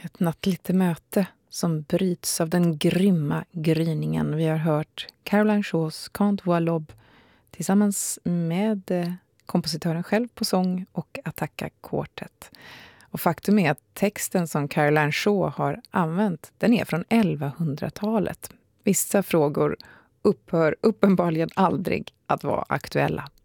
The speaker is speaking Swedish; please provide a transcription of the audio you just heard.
Ett nattligt möte som bryts av den grymma gryningen. Vi har hört Caroline Shaws Can't Voir l'Aube tillsammans med kompositören själv på sång och Attacca Quartet. Och faktum är att texten som Caroline Shaw har använt, den är från 1100-talet. Vissa frågor upphör uppenbarligen aldrig att vara aktuella.